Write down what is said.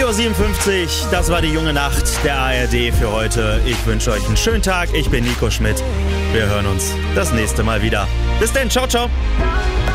4.57 Uhr, das war die junge Nacht der ARD für heute. Ich wünsche euch einen schönen Tag. Ich bin Nico Schmidt. Wir hören uns das nächste Mal wieder. Bis dann, ciao, ciao.